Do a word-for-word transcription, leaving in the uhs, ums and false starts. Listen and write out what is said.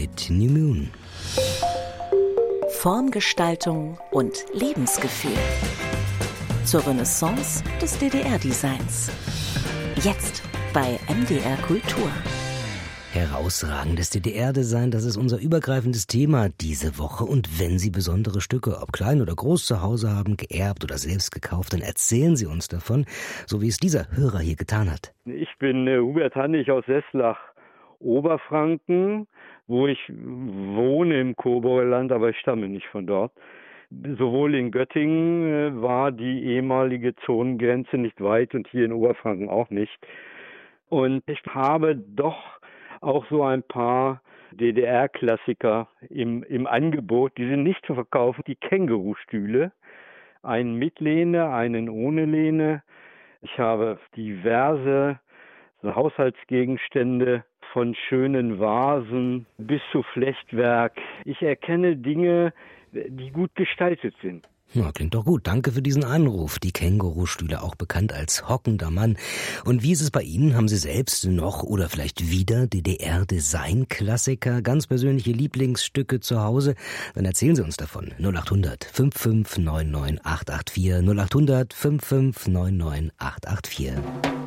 mit New Moon. Formgestaltung und Lebensgefühl. Zur Renaissance des D D R-Designs. Jetzt bei M D R Kultur. Herausragendes D D R-Design, das ist unser übergreifendes Thema diese Woche. Und wenn Sie besondere Stücke, ob klein oder groß, zu Hause haben, geerbt oder selbst gekauft, dann erzählen Sie uns davon, so wie es dieser Hörer hier getan hat. Ich bin äh, Hubert Hannig aus Sesslach, Oberfranken, wo ich wohne im Coburger Land, aber ich stamme nicht von dort. Sowohl in Göttingen äh, war die ehemalige Zonengrenze nicht weit und hier in Oberfranken auch nicht. Und ich habe doch auch so ein paar D D R-Klassiker im, im Angebot, die sind nicht zu verkaufen, die Kängurustühle, einen mit Lehne, einen ohne Lehne. Ich habe diverse Haushaltsgegenstände, von schönen Vasen bis zu Flechtwerk. Ich erkenne Dinge, die gut gestaltet sind. Ja, klingt doch gut. Danke für diesen Anruf. Die Kängurustühle, auch bekannt als hockender Mann. Und wie ist es bei Ihnen? Haben Sie selbst noch oder vielleicht wieder D D R-Design-Klassiker, ganz persönliche Lieblingsstücke zu Hause? Dann erzählen Sie uns davon. null acht hundert fünf fünf neun neun acht acht vier null acht hundert fünf fünf neun neun acht acht vier.